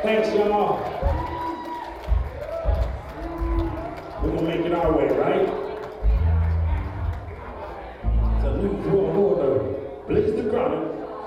Thanks, y'all. We're gonna make it our way, right? So, new world order. Blaze the chronic.